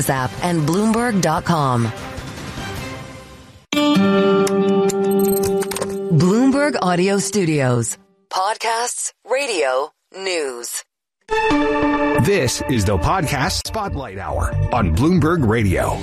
app and Bloomberg.com. Bloomberg Audio Studios. Podcasts, radio, news. This is the Podcast Spotlight Hour on Bloomberg Radio.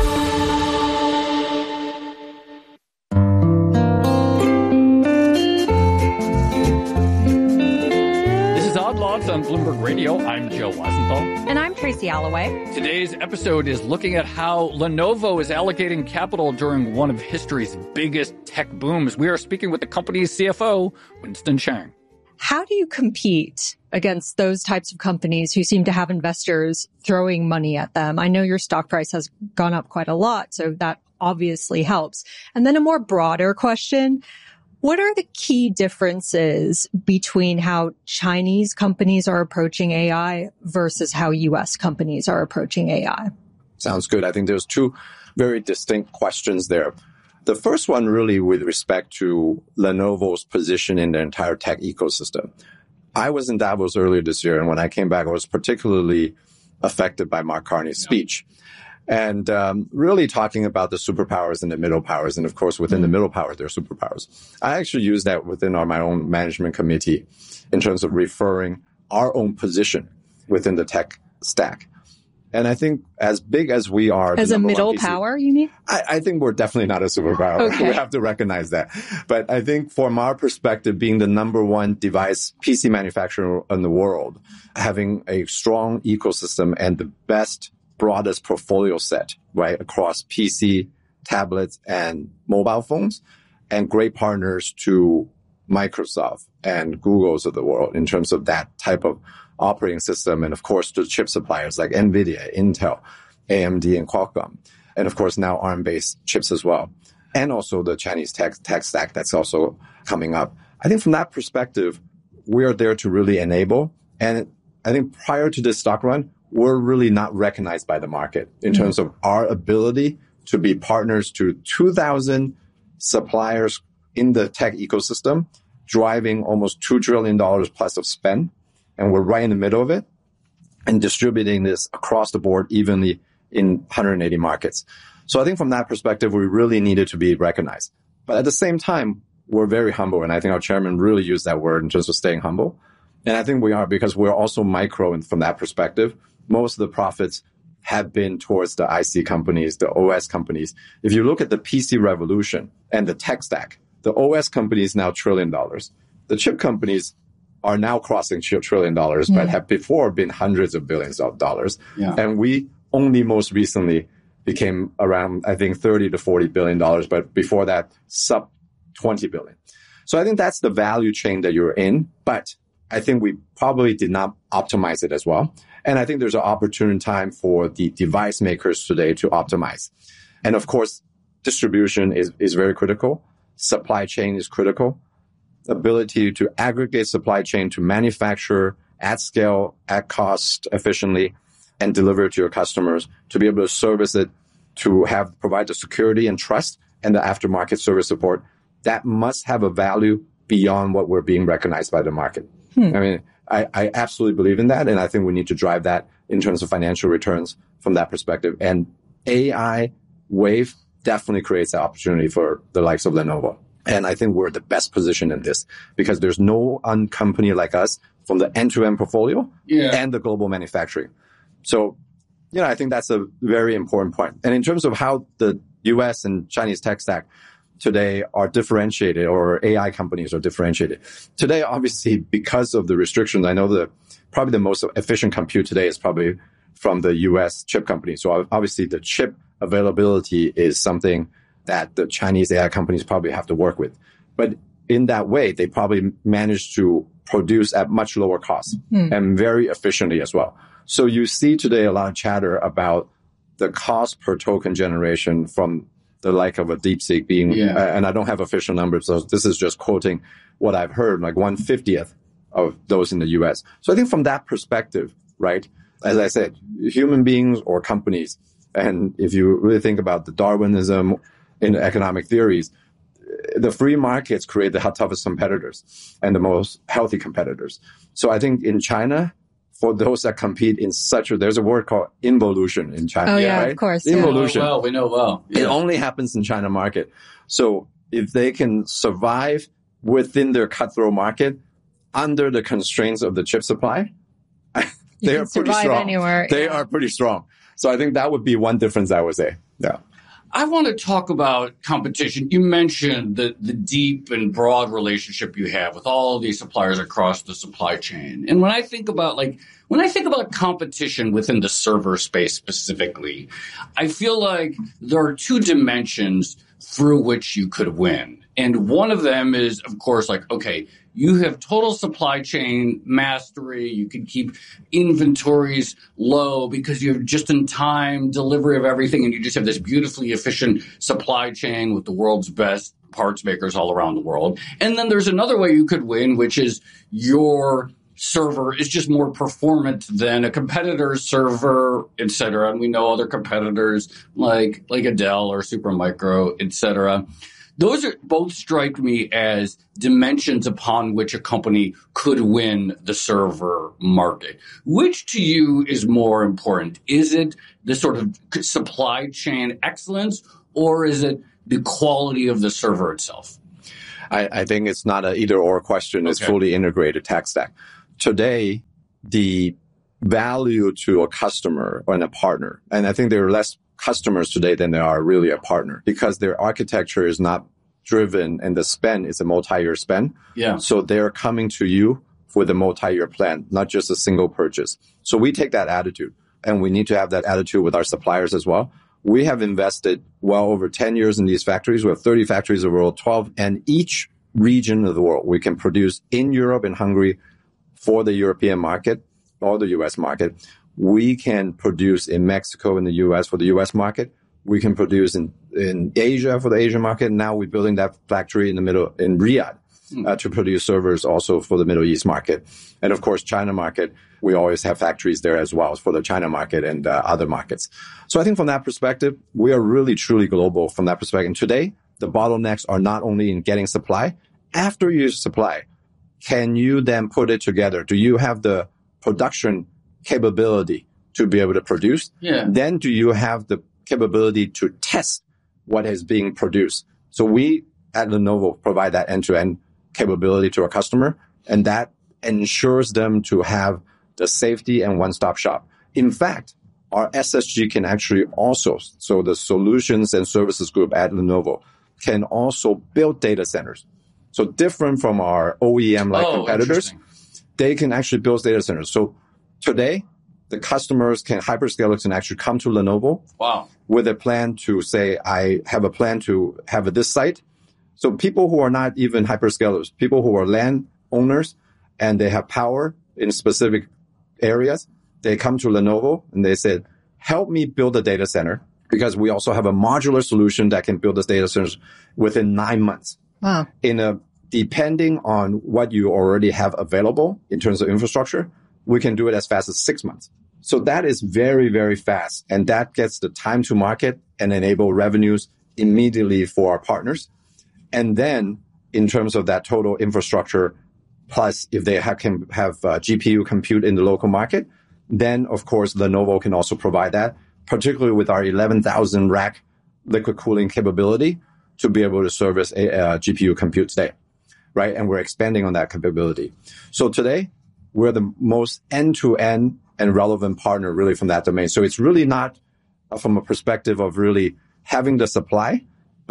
On Bloomberg Radio, I'm Joe Weisenthal. And I'm Tracy Alloway. Today's episode is looking at how Lenovo is allocating capital during one of history's biggest tech booms. We are speaking with the company's CFO, Winston Cheng. How do you compete against those types of companies who seem to have investors throwing money at them? I know your stock price has gone up quite a lot, so that obviously helps. And then a more broader question. What are the key differences between how Chinese companies are approaching AI versus how U.S. companies are approaching AI? Sounds good. I think there's two very distinct questions there. The first one really with respect to Lenovo's position in the entire tech ecosystem. I was in Davos earlier this year, and when I came back, I was particularly affected by Mark Carney's speech. And really talking about the superpowers and the middle powers. And of course, within the middle powers, there are superpowers. I actually use that within my own management committee in terms of referring our own position within the tech stack. And I think as big as we are... As a middle power, you mean? I think we're definitely not a superpower. Okay. We have to recognize that. But I think from our perspective, being the number one device PC manufacturer in the world, having a strong ecosystem and the best broadest portfolio set, right, across PC, tablets, and mobile phones, and great partners to Microsoft and Google's of the world in terms of that type of operating system. And of course, the chip suppliers like NVIDIA, Intel, AMD, and Qualcomm. And of course, now ARM-based chips as well. And also the Chinese tech stack that's also coming up. I think from that perspective, we are there to really enable. And I think prior to this stock run, we're really not recognized by the market in terms of our ability to be partners to 2,000 suppliers in the tech ecosystem, driving almost $2 trillion plus of spend. And we're right in the middle of it and distributing this across the board evenly in 180 markets. So I think from that perspective, we really needed to be recognized. But at the same time, we're very humble. And I think our chairman really used that word in terms of staying humble. And I think we are because we're also micro from that perspective. Most of the profits have been towards the IC companies, the OS companies. If you look at the PC revolution and the tech stack, the OS companies now $1 trillion. The chip companies are now crossing $1 trillion, but have before been hundreds of billions of dollars. Yeah. And we only most recently became around, I think, $30 to $40 billion, but before that, sub 20 billion. So I think that's the value chain that you're in, but I think we probably did not optimize it as well. And I think there's an opportune time for the device makers today to optimize. And of course, distribution is very critical. Supply chain is critical. Ability to aggregate supply chain to manufacture at scale, at cost efficiently, and deliver it to your customers, to be able to service it, to provide the security and trust and the aftermarket service support. That must have a value beyond what we're being recognized by the market. I mean, I absolutely believe in that. And I think we need to drive that in terms of financial returns from that perspective. And AI wave definitely creates an opportunity for the likes of Lenovo. And I think we're the best position in this because there's no company like us from the end-to-end portfolio and the global manufacturing. So, I think that's a very important point. And in terms of how the US and Chinese tech stack today are differentiated, or AI companies are differentiated. Today, obviously, because of the restrictions, I know probably the most efficient compute today is probably from the US chip companies. So obviously the chip availability is something that the Chinese AI companies probably have to work with. But in that way, they probably manage to produce at much lower cost and very efficiently as well. So you see today a lot of chatter about the cost per token generation from the like of a DeepSeek being, and I don't have official numbers, so this is just quoting what I've heard, like 1/50th of those in the US. So I think from that perspective, right, as I said, human beings or companies, and if you really think about the Darwinism in economic theories, the free markets create the toughest competitors and the most healthy competitors. So I think in China, for those that compete in there's a word called involution in China. Oh, yeah, right? of course. Involution. We know well. Yeah. It only happens in China market. So if they can survive within their cutthroat market under the constraints of the chip supply, they are pretty strong. Anywhere. They are pretty strong. So I think that would be one difference I would say. Yeah. I want to talk about competition. You mentioned the deep and broad relationship you have with all of these suppliers across the supply chain. And when I think about competition within the server space specifically, I feel like there are two dimensions through which you could win. And one of them is, of course, like, okay, you have total supply chain mastery. You can keep inventories low because you have just-in-time delivery of everything, and you just have this beautifully efficient supply chain with the world's best parts makers all around the world. And then there's another way you could win, which is your server is just more performant than a competitor's server, et cetera. And we know other competitors like Dell or Supermicro, et cetera. Those are both strike me as dimensions upon which a company could win the server market. Which to you is more important? Is it the sort of supply chain excellence, or is it the quality of the server itself? I think it's not an either or question. It's fully integrated tech stack. Today, the value to a customer and a partner, and I think there are less customers today than there are really a partner, because their architecture is not driven and the spend is a multi-year spend. Yeah. So they're coming to you with a multi-year plan, not just a single purchase. So we take that attitude, and we need to have that attitude with our suppliers as well. We have invested well over 10 years in these factories. We have 30 factories in the world, 12, and each region of the world we can produce in Europe and Hungary for the European market or the US market. We can produce in Mexico and the US for the US market. We can produce in Asia for the Asian market. Now we're building that factory in Riyadh to produce servers also for the Middle East market. And of course, China market, we always have factories there as well for the China market and other markets. So I think from that perspective, we are really truly global from that perspective. And today, the bottlenecks are not only in getting supply. After you supply, can you then put it together? Do you have the production capability to be able to produce? Yeah. Then do you have the capability to test what is being produced? So we at Lenovo provide that end-to-end capability to our customer, and that ensures them to have the safety and one-stop shop. In fact, our SSG can actually also, so the solutions and services group at Lenovo can also build data centers. So different from our OEM-like competitors, they can actually build data centers. So today, the customers hyperscalers can actually come to Lenovo with a plan to say, I have a plan to have this site. So people who are not even hyperscalers, people who are land owners and they have power in specific areas, they come to Lenovo and they said, help me build a data center, because we also have a modular solution that can build this data centers within 9 months. Wow. Depending on what you already have available in terms of infrastructure, we can do it as fast as 6 months. So that is very, very fast. And that gets the time to market and enable revenues immediately for our partners. And then in terms of that total infrastructure, plus if they can have GPU compute in the local market, then of course Lenovo can also provide that, particularly with our 11,000 rack liquid cooling capability to be able to service a GPU compute today, right? And we're expanding on that capability. So today, we're the most end-to-end and relevant partner really from that domain. So it's really not from a perspective of really having the supply,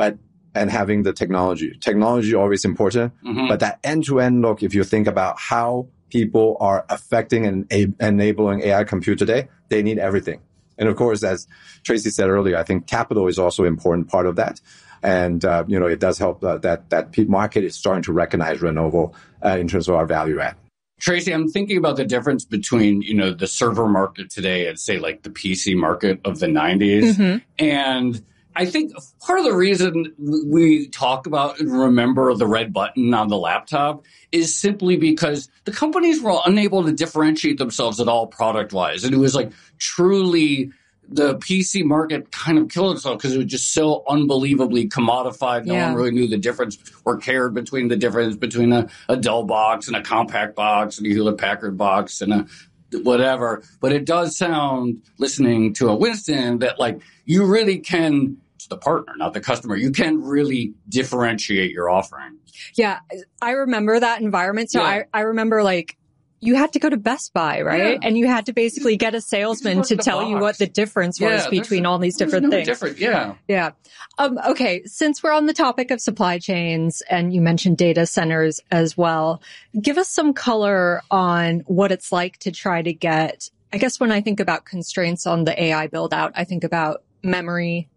and having the technology. Technology always important, but that end-to-end look, if you think about how people are affecting and enabling AI compute today, they need everything. And of course, as Tracy said earlier, I think capital is also an important part of that. And, it does help that market is starting to recognize Lenovo in terms of our value add. Tracy, I'm thinking about the difference between, the server market today and say like the PC market of the 90s. And I think part of the reason we talk about and remember the red button on the laptop is simply because the companies were unable to differentiate themselves at all product-wise. And it was like truly the PC market kind of killed itself because it was just so unbelievably commodified. No one really knew the difference or cared between the difference between a Dell box and a compact box and a Hewlett-Packard box and a whatever. But it does sound, listening to a Winston, that like you really can, the partner, not the customer, you can really differentiate your offering. Yeah, I remember that environment. So I remember like you had to go to Best Buy, right? Yeah. And you had to basically get a salesman to tell you what the difference was between all these different things. Different, yeah. Yeah. Okay. Since we're on the topic of supply chains and you mentioned data centers as well, give us some color on what it's like to try to get, I guess when I think about constraints on the AI build out, I think about memory,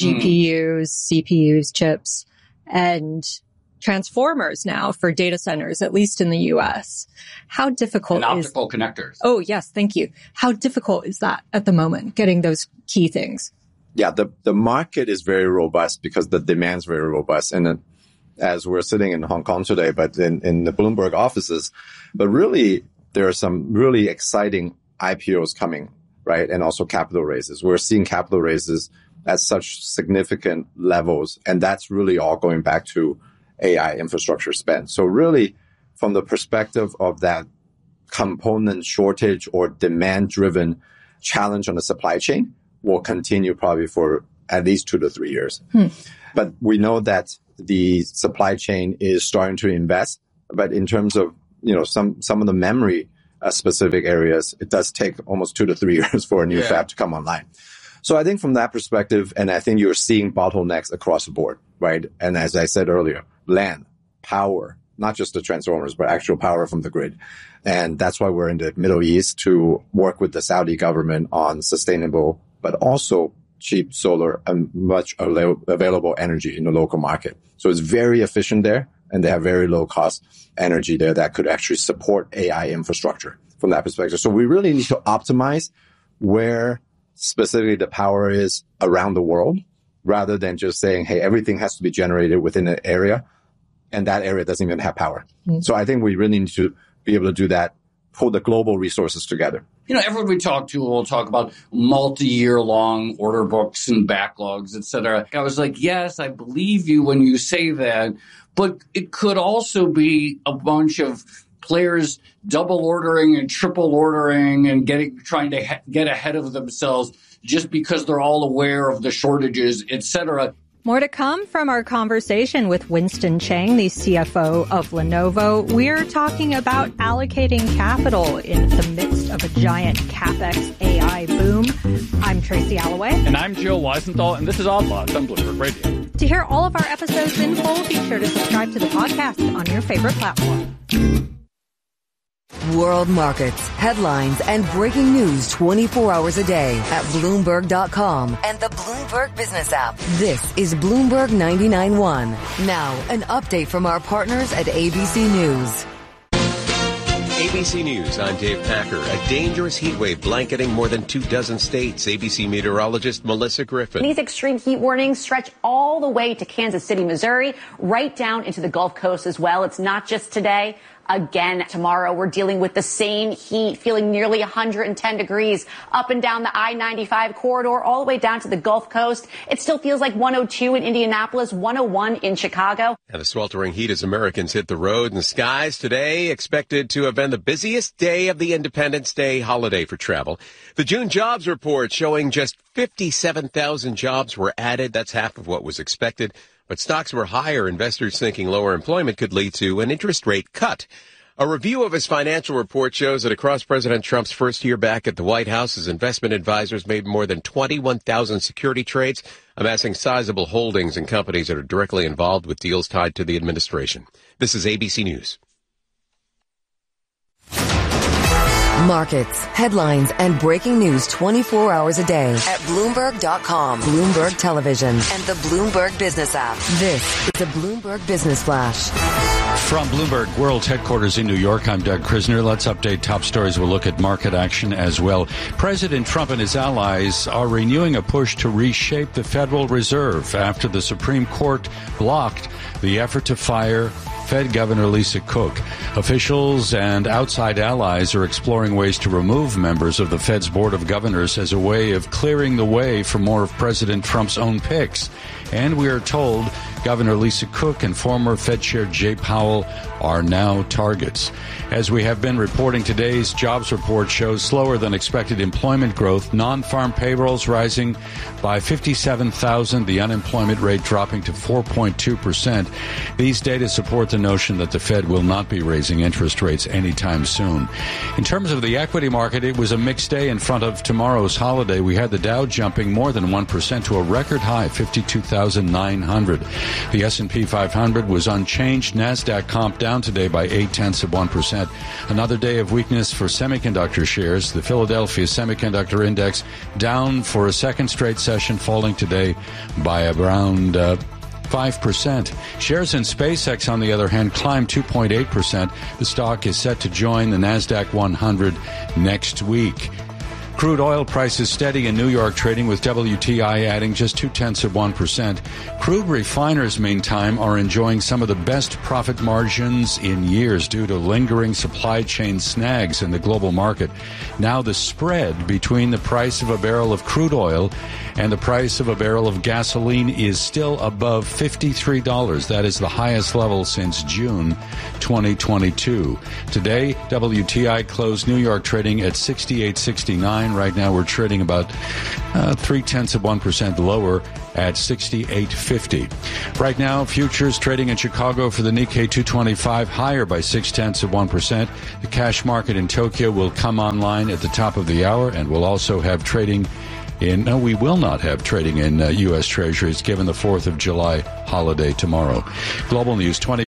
GPUs, CPUs, chips, and transformers now for data centers, at least in the US. How difficult and optical connectors. Oh, yes. Thank you. How difficult is that at the moment, getting those key things? Yeah, the market is very robust because the demand's very robust. And as we're sitting in Hong Kong today, but in the Bloomberg offices, but really there are some really exciting IPOs coming, right? And also capital raises. We're seeing capital raises at such significant levels. And that's really all going back to AI infrastructure spend. So really, from the perspective of that component shortage or demand-driven challenge on the supply chain, will continue probably for at least 2 to 3 years. But we know that the supply chain is starting to invest. But in terms of some of the memory specific areas, it does take almost 2 to 3 years for a new fab to come online. So I think from that perspective, and I think you're seeing bottlenecks across the board, right? And as I said earlier, land, power, not just the transformers, but actual power from the grid. And that's why we're in the Middle East to work with the Saudi government on sustainable, but also cheap solar and much available energy in the local market. So it's very efficient there, and they have very low cost energy there that could actually support AI infrastructure from that perspective. So we really need to optimize where specifically the power is around the world, rather than just saying, hey, everything has to be generated within an area, and that area doesn't even have power. So I think we really need to be able to do that, pull the global resources together. Everyone we talk to will talk about multi-year long order books and backlogs, et cetera. I was like, yes, I believe you when you say that, but it could also be a bunch of players double ordering and triple ordering and trying to get ahead of themselves just because they're all aware of the shortages, et cetera. More to come from our conversation with Winston Cheng, the CFO of Lenovo. We're talking about allocating capital in the midst of a giant CapEx AI boom. I'm Tracy Alloway. And I'm Joe Weisenthal, and this is Odd Lots on Bloomberg Radio. To hear all of our episodes in full, be sure to subscribe to the podcast on your favorite platform. World markets, headlines, and breaking news 24 hours a day at Bloomberg.com and the Bloomberg Business app. This is Bloomberg 99.1. Now, an update from our partners at ABC News. ABC News, I'm Dave Packer. A dangerous heat wave blanketing more than 24 states. ABC meteorologist Melissa Griffin. These extreme heat warnings stretch all the way to Kansas City, Missouri, right down into the Gulf Coast as well. It's not just today. Again, tomorrow, we're dealing with the same heat, feeling nearly 110 degrees up and down the I-95 corridor, all the way down to the Gulf Coast. It still feels like 102 in Indianapolis, 101 in Chicago. And the sweltering heat as Americans hit the road and the skies today, expected to have been the busiest day of the Independence Day holiday for travel. The June jobs report showing just 57,000 jobs were added. That's half of what was expected. But stocks were higher, investors thinking lower employment could lead to an interest rate cut. A review of his financial report shows that across President Trump's first year back at the White House, his investment advisors made more than 21,000 security trades, amassing sizable holdings in companies that are directly involved with deals tied to the administration. This is ABC News. Markets, headlines, and breaking news 24 hours a day at Bloomberg.com, Bloomberg Television, and the Bloomberg Business app. This is a Bloomberg Business Flash. From Bloomberg World Headquarters in New York, I'm Doug Krisner. Let's update top stories. We'll look at market action as well. President Trump and his allies are renewing a push to reshape the Federal Reserve after the Supreme Court blocked the effort to fire Fed Governor Lisa Cook. Officials and outside allies are exploring ways to remove members of the Fed's Board of Governors as a way of clearing the way for more of President Trump's own picks. And we are told Governor Lisa Cook and former Fed Chair Jay Powell are now targets. As we have been reporting, today's jobs report shows slower than expected employment growth, non-farm payrolls rising by 57,000, the unemployment rate dropping to 4.2%. These data support the notion that the Fed will not be raising interest rates anytime soon. In terms of the equity market, it was a mixed day in front of tomorrow's holiday. We had the Dow jumping more than 1% to a record high, 52,900. The S&P 500 was unchanged. NASDAQ comp down today by 0.8%. Another day of weakness for semiconductor shares. The Philadelphia Semiconductor Index down for a second straight session, falling today by around 5%. Shares in SpaceX, on the other hand, climbed 2.8%. The stock is set to join the NASDAQ 100 next week. Crude oil prices steady in New York, trading with WTI adding just 0.2%. Crude refiners, meantime, are enjoying some of the best profit margins in years due to lingering supply chain snags in the global market. Now the spread between the price of a barrel of crude oil and the price of a barrel of gasoline is still above $53. That is the highest level since June 2022. Today, WTI closed New York trading at 68.69. Right now, we're trading about 0.3% lower at 68.50. Right now, futures trading in Chicago for the Nikkei 225 higher by 0.6%. The cash market in Tokyo will come online at the top of the hour, and we'll also have trading we will not have trading in U.S. Treasuries given the 4th of July holiday tomorrow. Global News 20.